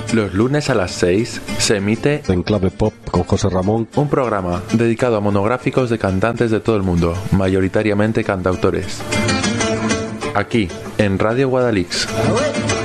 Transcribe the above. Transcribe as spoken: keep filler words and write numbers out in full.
Los lunes a las seis se emite En Clave Pop con José Ramón, un programa dedicado a monográficos de cantantes de todo el mundo, mayoritariamente cantautores. Aquí, en Radio Guadalix.